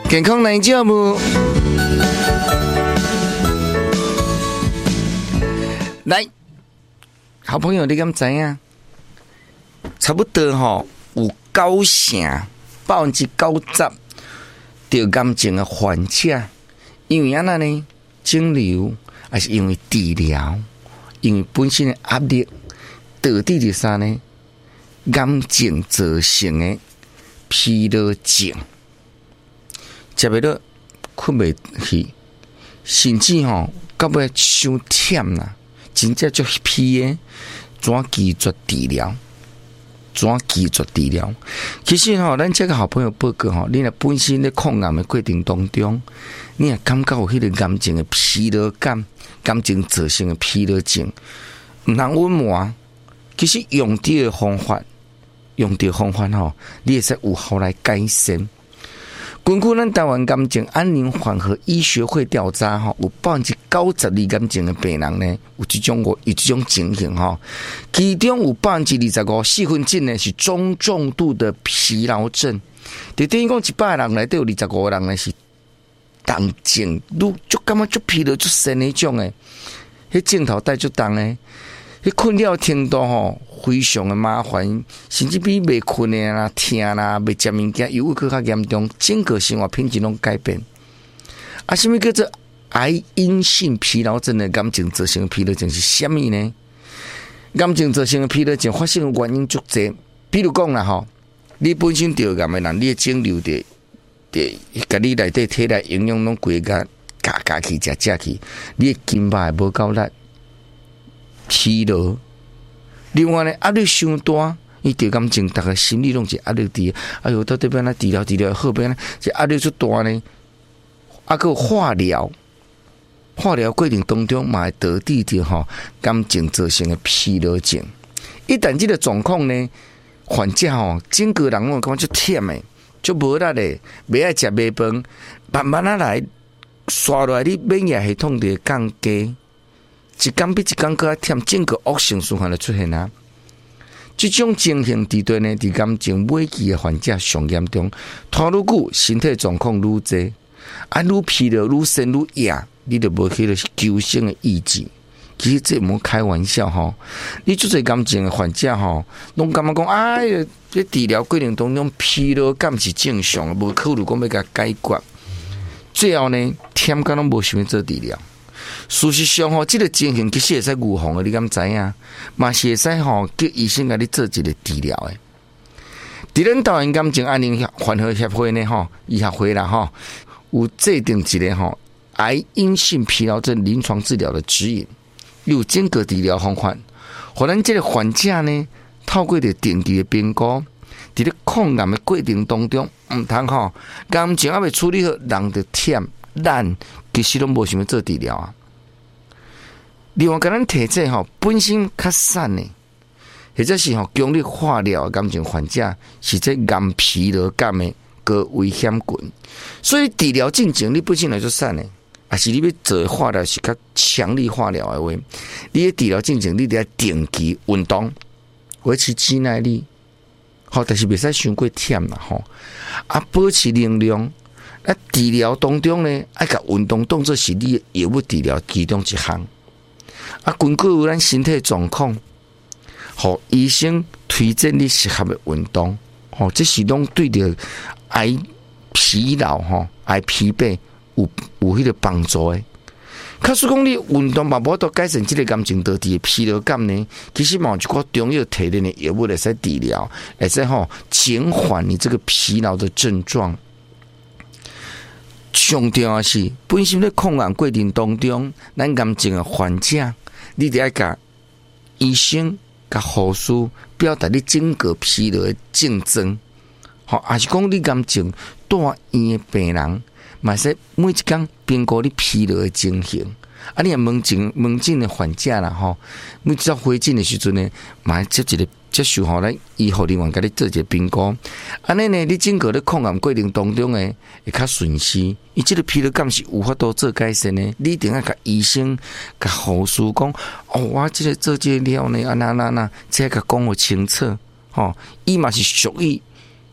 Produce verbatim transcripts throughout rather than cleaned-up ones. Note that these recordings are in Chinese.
健康来节目，来，好朋友，你敢知影？差不多吼，有九成百分之九十得癌症的患者，因为安那呢，肿瘤还是因为治疗，因为本身的压力，导致的啥呢？癌症造成的疲劳症。食袂落，困袂去，甚至吼到尾伤忝啦，真正足疲的，怎拒绝治疗？怎拒绝治疗？其实吼，咱这个好朋友报告吼，你若本身咧抗癌的过程当中，你也感觉有迄个癌症的疲劳感，癌症造成的疲劳症，毋通隐瞒。其实用对的方法，用对方法吼，你会使有效来改善。根据咱台湾癌症安宁缓和医学会调查，吼，有百分之九十二癌症的病人呢，有这种有这种情形吼，其中有百分之二十五四分之呢是中重度的疲劳症，就等于讲一百人内底有二十五个人呢是重症，愈就感觉就疲劳就神那种诶，迄镜头带就重诶。迄困扰程度吼非常的麻烦，甚至比未困的啦、疼啦、未食物件，又会更加严重，整个生活品质拢改变。啊，什么叫做癌因性疲劳症的癌症造成的疲劳症是什么呢？癌症造成的疲劳症发生的原因足多，比如讲啦吼，你本身得癌的人，你的肿瘤的的，甲你内底体内营养拢规个加加去食食去，你的筋脉无够力。疲劳，另外呢，压力伤大，伊得癌症，大家心理拢是压力低。哎呦，到底边那治疗治疗后边呢，这压力就大呢。啊，个化疗，化疗过程当中嘛，会导致着吼癌症造成的疲劳症。一旦这个状况呢，患者吼整个人拢感觉就忝的，就无力的，袂爱食袂饭，慢慢啊来刷落来，你免疫系统就降低。一天比一天更加忝，整个恶性循环就出现啊！这种情形伫对呢，伫癌症末期的患者上严重，拖愈久，身体状况愈侪，啊，愈疲劳，愈身愈野，你就无迄个求生的意志。其实这莫开玩笑吼，你做侪癌症的患者吼，拢感觉讲，哎呀，这治疗过程当中疲劳感是正常的，无考虑讲要甲解决，最后呢，忝甲拢无想要做治疗。事实上吼，这个情形其实会使预防的，你敢知影？嘛是会使吼叫医生甲你做一个治疗的。伫咱台湾癌症安宁缓和协会呢吼，医学会啦吼，有制定一个吼癌因性疲劳症临床治疗的指引，有整个治疗方法，互咱这个患者呢，透过着定期的评估，伫咧抗癌的过程当中，毋通吼癌症还未处理好，人就忝懒，其实拢无想要做治疗啊。另外，甲咱体质吼本身较瘦呢，或者是吼强力化疗的癌症患者，是这癌疲劳感的高危险群。所以治疗进程你本身来做瘦呢，还是你要做化疗是较强力化疗的话，你的治疗进程你得要定期运动，维持肌耐力，好，但是袂使伤过忝啦吼，啊，保持能量。啊，治疗当中呢，爱甲运动当作是你的药物治疗其中一项。啊，根据咱身体状况，互医生推荐你适合的运动，吼，这是拢对着癌疲劳吼、癌疲惫有有迄个帮助的。假使讲你运动嘛，无法度改善这个癌症导致的疲劳感呢，其实嘛有一个中药提炼的药物来使治疗，来使吼减缓你这个疲劳的症状。上重要是，本身在抗癌过程当中，咱癌症的患者，你得要甲医生、甲护士表达你整个疲劳的症状，好，还是讲你癌症住院的病人，嘛是每一天评估你疲劳的情形。啊，你门诊门诊的患者啦，吼，每到回诊的时阵呢，嘛接一个接受吼咱医护人员甲你做一个评估，安尼呢，你整个咧抗癌过程当中呢，会较顺势。伊这个疲劳感是有法度做改善呢，你一定要甲医生、甲护士讲，哦，我这个做这个了呢，啊那那那，这个讲我清楚，吼，伊嘛是属于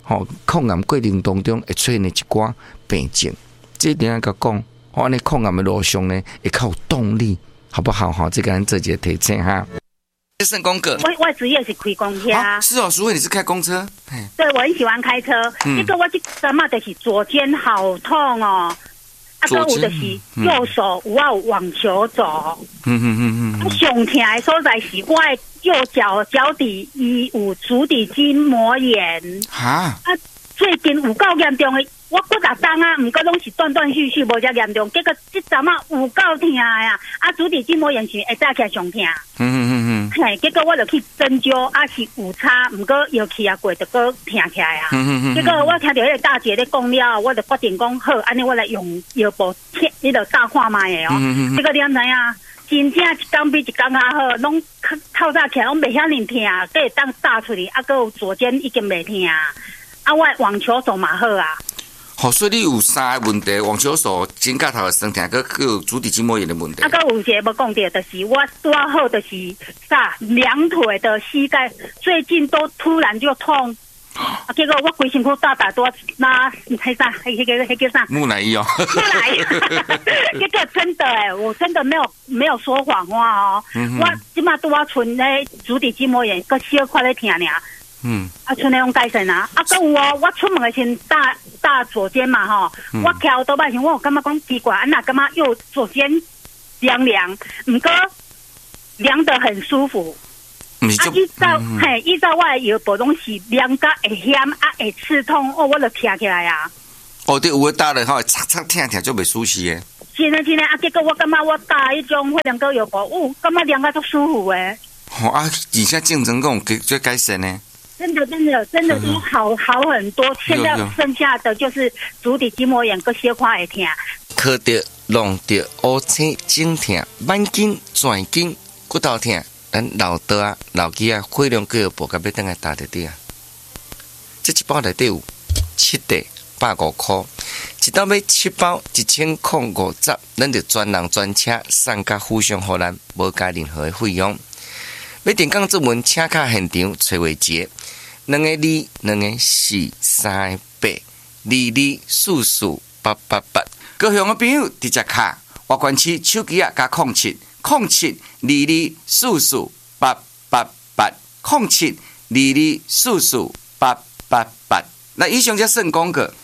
吼，抗癌过程当中会出现的一寡病症，这一定要甲讲，我安尼抗癌的路上呢，会较有动力，好不好？哈，这个咱做一个提醒哈。圣公哥， 我我职业是开公车、啊， 是哦，淑慧你是开公车， 对我很喜欢开车，嗯、这个我这个嘛就是左肩好痛哦。啊，个有就是右手有啊网球肘，嗯嗯嗯嗯，上痛的所在是我的右脚脚底伊有足底筋膜炎，哈，啊，最近有够严重的，我骨力重啊，毋过拢是断断续续无遮严重，结果这阵啊有够痛呀，啊，足底筋膜炎是会早起来上痛，嗯嗯嗯嗯，嘿，结果我就去针灸，啊是有差，毋过药气啊过就搁痛起来啊，嗯嗯嗯，结果我听到迄个大姐咧讲了，我就决定讲好，安尼我来用药布贴，你就大看卖的哦，嗯嗯，结果你知影？真正一天比一天较好，拢透早起来拢袂遐尼痛，搁会当打出去，啊，搁有左肩已经袂痛，啊，我网球手嘛好啊。 好，所以你有三个问题：网球手、肩胛头的酸痛，搁有足底筋膜炎的问题。 啊，搁有一个无讲到，就是我拄好，就是啥两腿的膝盖最近都突然就痛。啊！结果我规身躯大大多那迄啥，迄个迄个啥？ 木乃伊哦。 木乃伊，结果真的哎，我真的没有没有说谎话哦。嗯、我即马拄啊剩咧足底筋膜炎，个小块咧疼尔。嗯。啊，剩咧用改善啊！啊，搁有哦，我出门的先大大左肩嘛吼，嗯、我翘倒摆前，我感觉讲奇怪，安那感觉右左肩凉凉，毋过凉得很舒服。啊！依照嘿，依照我的药布拢是凉甲会咸啊，会刺痛哦，我就听起来啊。 哦，对，有的打了吼，擦擦听听就袂舒适诶。 是呢是呢，啊，结果我感觉我打迄种迄两个药布，哦，感觉凉甲足舒服诶。 哦啊，而且竞争讲最改善呢。 真的真的真的都好好很多，现在剩下的就是足底筋膜炎跟小块会痛。 靠着弄着乌青颈痛、慢筋、转筋、骨头痛。咱老刀啊、老机啊，血量各有补，甲要等来打得滴啊。这一包内底有七袋，百五块，一刀买七包，一千空五十，咱就专人专车送甲府上互咱，无加任何的费用。要电讲做文，请卡现场找位节，两个二，两个四，三个八，二二四四八八八。高雄的朋友直接卡，外关区手机啊加控七。空七二二四四八八八，空七二二四四八八八。那以上就算广告。